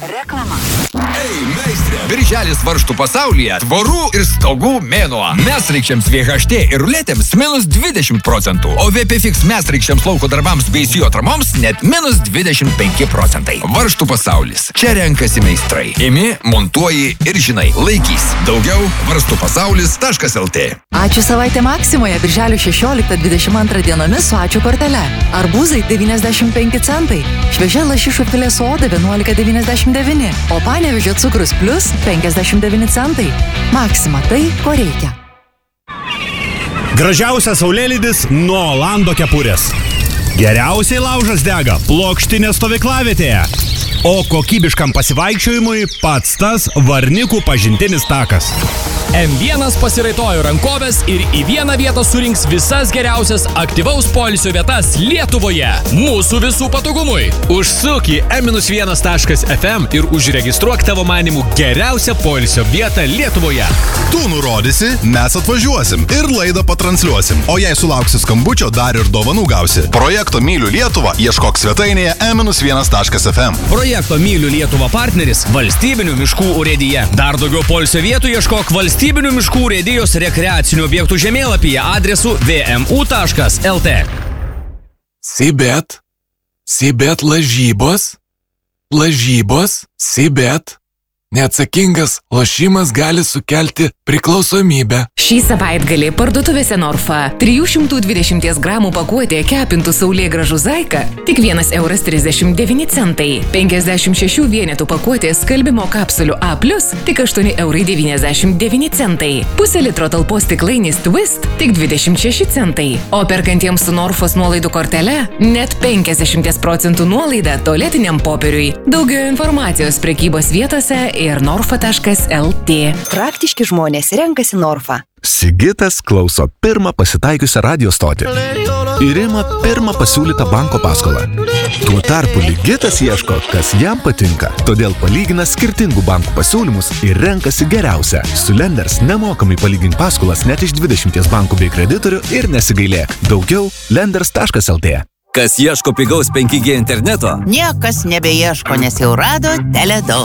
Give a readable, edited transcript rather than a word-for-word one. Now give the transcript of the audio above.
Reklama. Ei, meistrė! Birželis varžtų pasaulyje tvorų ir stogų mėnuo. Mesreikščiams VHT ir ruletėms -20%, o VPFX mesreikščiams lauko darbams bei sijo atramoms net -25%. Varžtų pasaulis. Čia renkasi meistrai. Imi, montuoji ir žinai. Laikys. Daugiau varstupasaulis.lt. Ačiū savaitė Maksimoje birželio 16-22 dienomis su ačiū kortele. Arbūzai 95 centai. Šviežia lašišų filė su oda 11,99. O Panevėžio cukrus plus 59 centai. Maksima tai, ko reikia. Gražiausias saulėlydis nuo Olando kepurės. Geriausiai laužas dega plokštinės stovyklavietėje. O kokybiškam pasivaikščiojimui pats tas Varnikų pažintinis takas. M1 pasiraitojo rankovės ir į vieną vietą surinks visas geriausias aktyvaus poilsio vietas Lietuvoje. Mūsų visų patogumui. Užsuk į m-1.fm ir užregistruok tavo manimų geriausią poilsio vietą Lietuvoje. Tu nurodysi, mes atvažiuosim ir laidą patransliuosim. O jei sulauksi skambučio, dar ir dovanų gausi. Projekto Myliu Lietuvą ieškok svetainėje m-1.fm. Projekto Myliu Lietuvą partneris Valstybinių miškų urėdija. Dar daugiau poilsio vietų ieškok Valstybinių miškų urėdijos rekreacinių objektų žemėlapyje adresu vmu.lt. Sibet lažybos, Sibet. Neatsakingas lošimas gali sukelti priklausomybę. Šį savaitgalį parduotuvėse Norfa 320 gramų pakuotė kepintų saulėgrąžų Zaika tik 1,39 €. 56 vienetų pakuotė skalbimo kapsulių A+, tik 8,99 €. Pusė litro talpos stiklainis Twist tik 26 centai. O perkantiems su Norfos nuolaidų kortele net 50% nuolaida tualetiniam popieriui. Daugiau informacijos prekybos vietose ir norfa.lt. Praktiški žmonės renkasi Norfa. Sigitas klauso pirmą pasitaikiusią radio stotį ir ima pirmą pasiūlytą banko paskolą. Tuo tarpu Ligitas ieško, kas jam patinka. Todėl palygina skirtingų bankų pasiūlymus ir renkasi geriausią. Su Lenders nemokamai palygink paskolas net iš 20 bankų bei kreditorių ir nesigailėk. Daugiau lenders.lt. Kas ieško pigaus 5G interneto? Niekas nebeieško, nes jau rado Tele2.